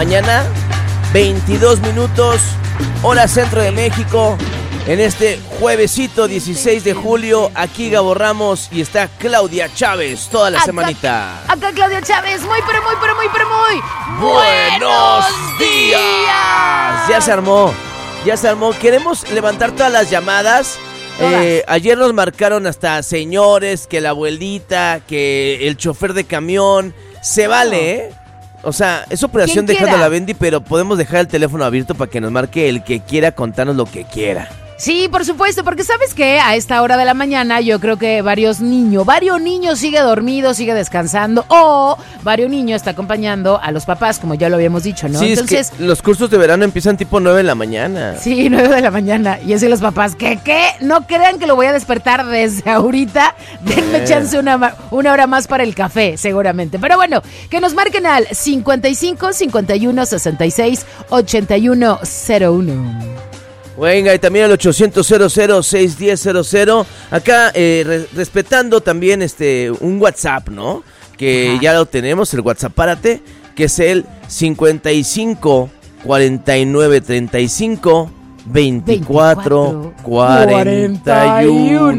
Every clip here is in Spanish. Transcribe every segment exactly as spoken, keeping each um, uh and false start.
mañana, veintidós minutos, hora centro de México. En este juevesito dieciséis de julio, aquí Gabo Ramos y está Claudia Chávez toda la acá, semanita. Acá Claudia Chávez, muy pero muy pero muy pero muy ¡buenos días! días! Ya se armó, ya se armó. Queremos levantar todas las llamadas. Eh, ayer nos marcaron hasta señores, que la abuelita, que el chofer de camión. Se vale, ¿eh? O sea, es operación dejando la Bendy, pero podemos dejar el teléfono abierto para que nos marque el que quiera contarnos lo que quiera. Sí, por supuesto, porque ¿sabes qué? A esta hora de la mañana yo creo que varios niños, varios niños sigue dormido, sigue descansando, o varios niños está acompañando a los papás, como ya lo habíamos dicho, ¿no? Sí, entonces es que los cursos de verano empiezan tipo nueve de la mañana. Sí, nueve de la mañana, y así los papás, ¿qué, qué? No crean que lo voy a despertar desde ahorita, denme eh. chance una, una hora más para el café, seguramente. Pero bueno, que nos marquen al cincuenta y cinco, cincuenta y uno, sesenta y seis, ochenta y uno cero uno. Venga, y también el ochocientos, cero cero, seiscientos diez, cero cero. Acá, eh, re- respetando también este un WhatsApp, ¿no? Que Ajá. ya lo tenemos, el WhatsApp Párate, que es el cincuenta y cinco, cuarenta y nueve, treinta y cinco, veinticuatro, cuarenta y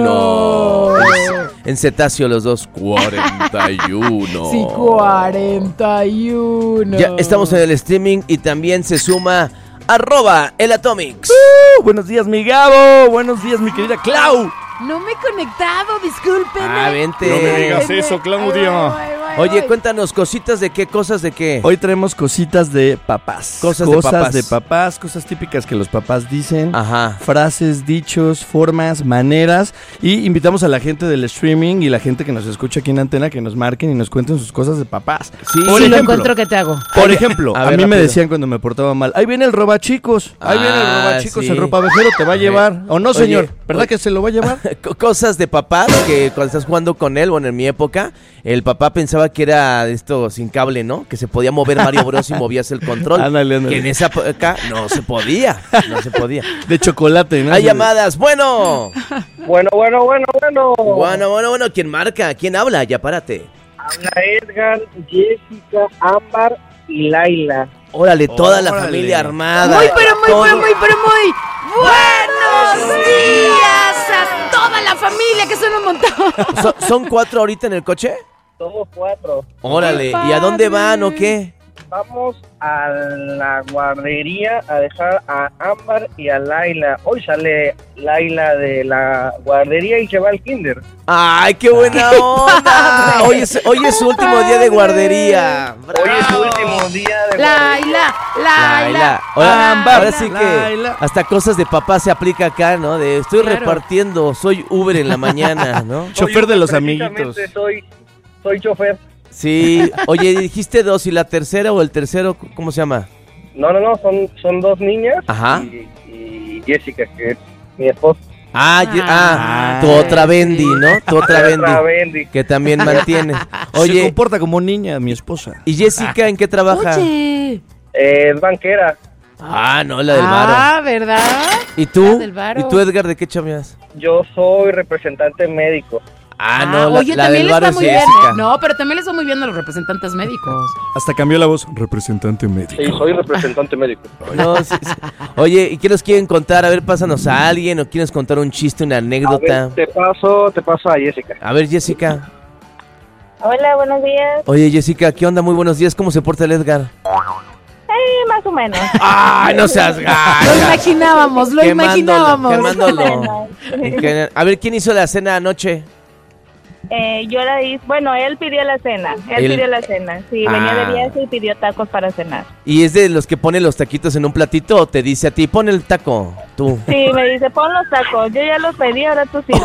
uno. En cetáceo los dos, cuarenta y uno. Sí, cuarenta y uno. Ya estamos en el streaming y también se suma arroba el Atomics. Uh, buenos días, mi Gabo. Buenos días, mi querida Clau. No me he conectado, discúlpenme. Ah, vente. No me digas eso, Claudia. Oye, cuéntanos, cositas de qué, cosas de qué. Hoy traemos cositas de papás. Cosas, cosas de papás. de papás, cosas típicas que los papás dicen. Ajá. Frases, dichos, formas, maneras. Y invitamos a la gente del streaming y la gente que nos escucha aquí en Antena que nos marquen y nos cuenten sus cosas de papás. Sí, por si ejemplo, lo encuentro, ¿qué te hago? Por ejemplo, a, a ver, ver, mí rápido. me decían cuando me portaba mal, ahí viene el robachicos, ahí Ah, viene el robachicos, sí. el ropavejero te va a llevar. ¿O no, señor? Oye, ¿Verdad oye. que se lo va a llevar? Cosas de papás que cuando estás jugando con él, bueno, en mi época, el papá pensaba que era esto sin cable, ¿no? Que se podía mover Mario Bros y movías el control. Ándale, ándale. Que en esa época no se podía, no se podía. De chocolate, ¿no? Hay llamadas, bueno. Bueno, bueno, bueno, bueno. Bueno, bueno, bueno, ¿quién marca? ¿Quién habla? Ya párate. Habla Edgar, Jessica, Ámbar y Laila. Órale, toda la Órale. familia armada. Muy, pero muy, Todo. pero muy, pero muy buenos días a toda la familia, que son un montón. ¿Son, son cuatro ahorita en el coche? Somos cuatro. Órale, ¡Qué ¿y a dónde padre! van o qué? Vamos a la guardería a dejar a Ámbar y a Laila. Hoy sale Laila de la guardería y se va al kinder. ¡Ay, qué buena onda! Hoy es, hoy es su último día de guardería. Hoy es su último día de guardería. Laila, Laila, Laila. Ahora, Ámbar, ahora sí que Laila. hasta cosas de papá se aplica acá, ¿no? De estoy Claro. repartiendo, soy Uber en la mañana, ¿no? Chofer de los Precisamente amiguitos. Soy, soy chofer. Sí, oye, dijiste dos, ¿y la tercera o el tercero, cómo se llama? No, no, no, son, son dos niñas. Ajá. Y, y Jessica, que es mi esposa. Ah, ye- ah, Ah, tu otra Bendy, ¿no? Tu otra Otra Bendy, Bendy. que también mantiene. Se Oye, comporta como niña, mi esposa. ¿y Jessica en qué trabaja? Oye. Eh, es banquera. Ah, no, la del varo. Ah, ¿verdad? ¿Y tú? la del varo. ¿Y tú, Edgar, de qué chambeas? Yo soy representante médico. Ah, no, la, oye, la también del le varo está es muy bien. Jessica. ¿eh? No, pero también les va muy bien a los representantes médicos. Hasta cambió la voz. Representante médico. Sí, soy representante médico. No, sí, sí. Oye, ¿y qué nos quieren contar? A ver, pásanos a alguien o quieres contar un chiste, una A anécdota. ver, te paso, te paso a Jessica. A ver, Jessica. Hola, buenos días. Oye, Jessica, ¿qué onda? Muy buenos días. ¿Cómo se porta el Edgar? Eh, más o menos. ¡Ay, no seas Lo gacha! imaginábamos, lo imaginábamos. Quemándolo. Que- A ver, ¿quién hizo la cena anoche? Eh, yo la hice, bueno, él pidió la cena, él, Él- pidió la cena, sí, Ah. venía de viaje y pidió tacos para cenar. ¿Y es de los que pone los taquitos en un platito o te dice a ti, pon el taco, tú? Sí, me dice, pon los tacos, yo ya los pedí, ahora tú sirves.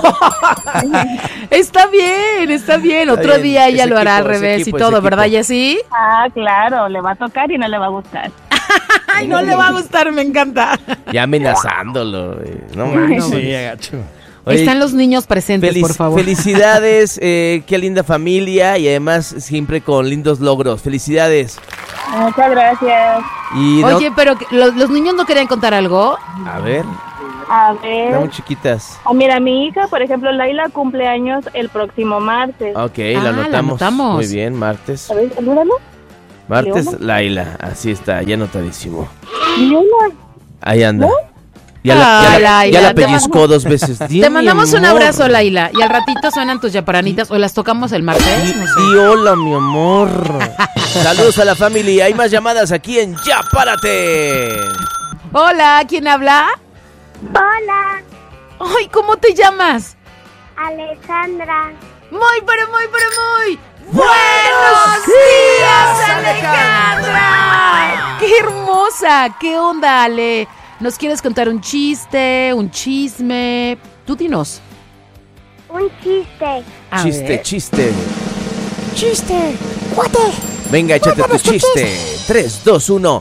Está bien, está bien. Otro bien. día ella Ese lo hará equipo, al ese revés equipo, y todo, ese ¿verdad, equipo. Jessy? Ah, claro, le va a tocar y no le va a gustar. Ay, no le va a gustar, me encanta. Ya amenazándolo. güey. No manches. Sí, agacho. Oye, Están los niños presentes, felic- por favor. Felicidades, eh, qué linda familia y además siempre con lindos logros. Felicidades. Muchas gracias. Y no- Oye, pero que- ¿los, los niños no querían contar algo? a ver, A ver. están muy chiquitas. Ah, mira, mi hija, por ejemplo, Laila cumple años el próximo martes. Ok, Ah, la la anotamos. anotamos. Muy bien, martes. A ver, salúdalo. Martes, Laila. Así está, ya anotadísimo. Leona. Ahí anda. Ya Ah, la, ya la- Laila, ya la te pellizcó mando- dos veces. Di, Te mi mandamos un amor. abrazo, Laila. Y al ratito suenan tus yaparanitas o las tocamos el martes. Di, No sé. di hola, mi amor. Saludos a la familia. Hay más llamadas aquí en Ya Párate. Hola, ¿quién habla? Hola, Ay, ¿cómo te llamas? Alejandra. Muy, pero muy, pero muy. ¡Buenos días, Alejandra! ¡Qué hermosa! ¿Qué onda, Ale? ¿Nos quieres contar un chiste, un chisme? Tú dinos. Un chiste. A Chiste, ver. chiste. Chiste. Cuate. Venga, échate tu Cuéntanos tu chiste. tres, dos, uno.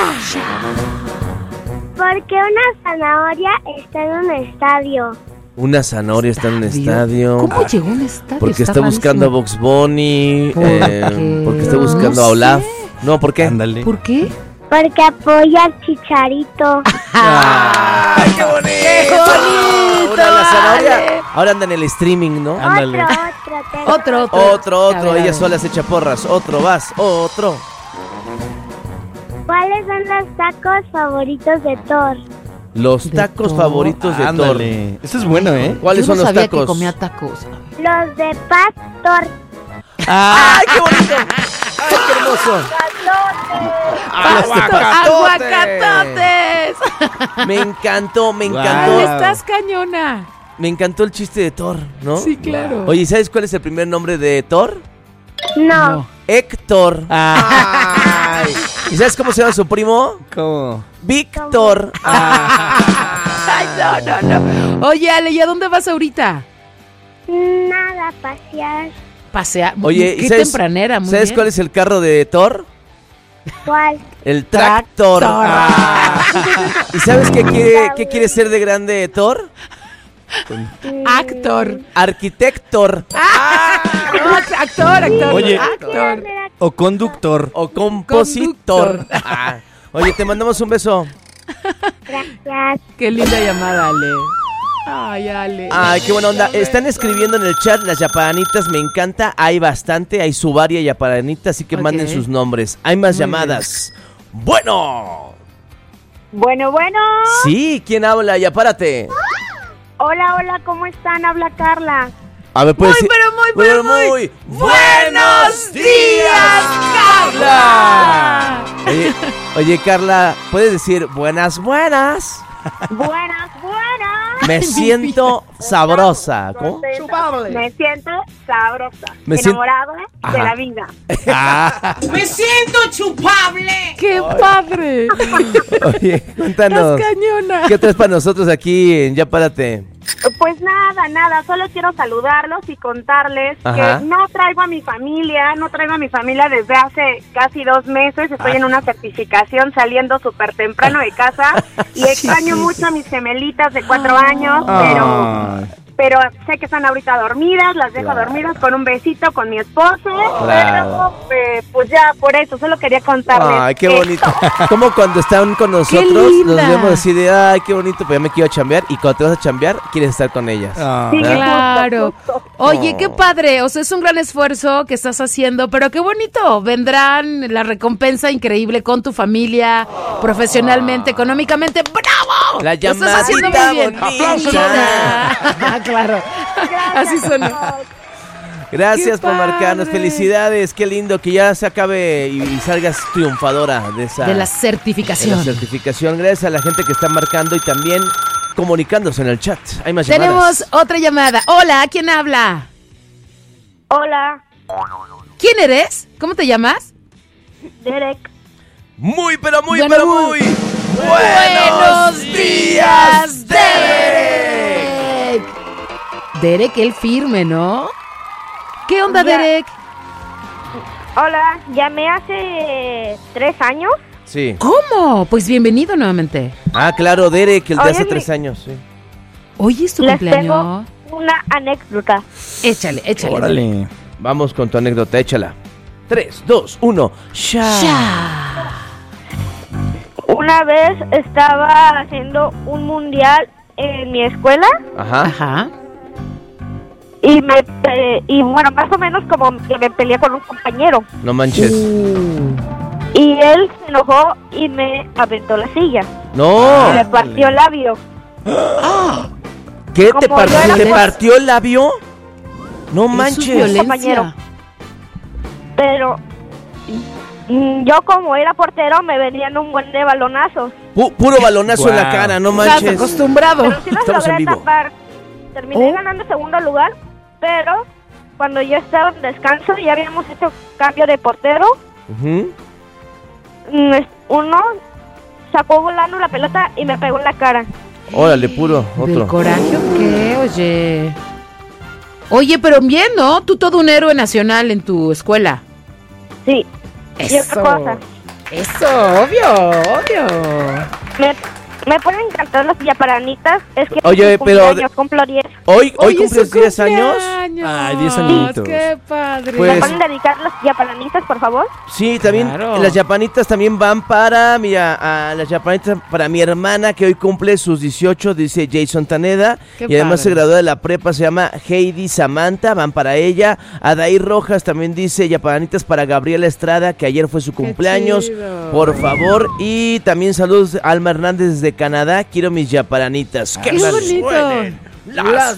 ¿Por qué una zanahoria está en un estadio? Una zanahoria está en un estadio. ¿Cómo llegó a un estadio? Porque está buscando a rarísimo. Box Bunny. ¿Por eh, qué? porque está No buscando a sé. Olaf. No, ¿por qué? Ándale. ¿Por qué? Porque apoya al Chicharito. ¡Ay, qué bonito! ¡Qué bonito, Ahora la zanahoria. Ale! Ahora anda en el streaming, ¿no? Ándale. Otro, otro. tengo Otro, otro. Otro, A otro. ver, a Ella ver. sola se echa porras. Otro, vas. Otro. ¿Cuáles son los tacos favoritos de Thor? Los De tacos Thor. favoritos de Thor. Ándale. Este es bueno, ¿eh? ¿Cuáles Yo son no los sabía tacos? que comía tacos. Los de Pastor. ¡Ay, qué bonito! ¡Ay, qué hermoso! ¡Aguacatotes! Me encantó, me Guau. encantó. Ale, estás cañona. Me encantó el chiste de Thor, ¿no? Sí, claro. Oye, ¿sabes cuál es el primer nombre de Thor? No. Héctor. Ah, Ay. ¿Y sabes cómo se llama su primo? ¿cómo? Víctor. Ay, no, no, no. Oye, Ale, ¿y a dónde vas ahorita? Nada, pasear. Pasear. Oye, qué ¿y sabes, tempranera, muy ¿sabes bien. cuál es el carro de Thor? ¿Cuál? El tractor. Tractor. Ah. ¿Y sabes qué quiere, qué quiere ser de grande Thor? Actor. Arquitector. No, actor, actor. Oye. Actor. O conductor. O compositor. Conductor. Ah. Oye, te mandamos un beso. Gracias. Qué linda llamada, Ale. Ay, Ale. Ay, qué buena onda. Están escribiendo en el chat las yaparanitas, me encanta. Hay bastante, hay su varia yaparanita, así que Ok. manden sus nombres. Hay más Muy llamadas. Bueno. Bueno, bueno. Sí, ¿quién habla? Ya párate. Hola, hola, ¿cómo están? Habla Carla. A ver, puedes Muy, decir- pero muy, pero muy. ¡Buenos días, Carla! Oye, oye, Carla, ¿puedes decir buenas, buenas? Buenas, buenas. Me siento sabrosa. ¿Cómo? Me siento sabrosa. Me sien- enamorada Ajá. de la vida. Ah, ¡Qué padre! oye, Estás cuéntanos. cañona. ¿Qué traes para nosotros aquí en Ya Párate? Pues nada, nada, solo quiero saludarlos y contarles Ajá. que no traigo a mi familia, no traigo a mi familia desde hace casi dos meses, estoy Ah. en una certificación saliendo súper temprano de casa y extraño mucho a mis gemelitas de cuatro años, pero... Ay. Pero sé que están ahorita dormidas, las dejo Claro. dormidas con un besito con mi esposo. Claro. Pero eh, pues ya, por eso, solo quería contarles. Ay, qué esto. bonito. Como cuando están con nosotros, linda. nos vemos así de, ay, qué bonito, pues ya me quiero chambear. Y cuando te vas a chambear, quieres estar con ellas. Ah. Sí, ¿verdad? Claro. justo, justo. Oye, Oh. qué padre. O sea, es un gran esfuerzo que estás haciendo, pero qué bonito. Vendrán la recompensa increíble con tu familia, profesionalmente, económicamente. ¡Bravo! La Lo estás haciendo llamadita muy bien. bonita. Claro. Así suena. Gracias Qué por marcarnos. padre. Felicidades. Qué lindo que ya se acabe y, y salgas triunfadora de esa De la de la certificación. certificación. Gracias a la gente que está marcando y también comunicándose en el chat. Hay más Tenemos llamadas. otra llamada. Hola, ¿quién habla? Hola, ¿Quién eres? ¿Cómo te llamas? Derek. Muy, pero muy, Bueno, pero muy. muy. ¡Buenos días, Derek! Derek, el firme, ¿no? ¿Qué onda, Ya. Derek? Hola, llamé hace tres años. Sí. ¿Cómo? Pues bienvenido nuevamente. Ah, claro, Derek, el de Oye, hace mi- tres años. Sí. Hoy es tu Les cumpleaños. tengo una anécdota. Échale, échale. Órale. Vamos con tu anécdota, échala. Tres, dos, uno. ¡Ya! Ya. Una vez estaba haciendo un mundial en mi escuela Ajá. Ajá. y me pe- y bueno, más o menos como que me peleé con un compañero. No manches. Uh, Y él se enojó y me aventó la silla. No. Y me partió el labio. ¿Qué te Como partió? yo era ¿Te por- partió el labio? No eso es manches. violencia. compañero. Pero mm, yo como era portero me venían un buen de balonazos. Pu- puro balonazo en la Wow. cara, no Estás manches. acostumbrado. Pero sí los Estamos en logré vivo. tapar. Terminé Oh. ganando segundo lugar, pero cuando yo estaba en descanso ya habíamos hecho cambio de portero. Ujú. Mm, es- Uno sacó volando la pelota y me pegó en la cara. Órale, puro, ¿Del otro. coraje o qué? Oye. Oye, pero bien, ¿no? Tú todo un héroe nacional en tu escuela. Sí. Y Eso. otra cosa, Eso, obvio, obvio. me, me pueden encantar las yaparanitas. Es que Oye, mi pero- cumpleaños cumplo diez. Hoy, hoy Oye, cumples su diez años. cumpleaños. Ay, diez añitos. Qué padre. Pues- ¿Me pueden dedicar las yaparanitas, por favor? Sí, también Claro. las yapanitas también van para mi, a, a las yapanitas para mi hermana que hoy cumple sus dieciocho, dice Jason Taneda. Qué Y además padre. se graduó de la prepa, se llama Heidi Samantha, van para ella. Adaí Rojas también dice yapanitas para Gabriela Estrada, que ayer fue su cumpleaños. chido. Por favor. Y también saludos a Alma Hernández desde Canadá. Quiero mis yaparanitas. Qué me bonito. suenen las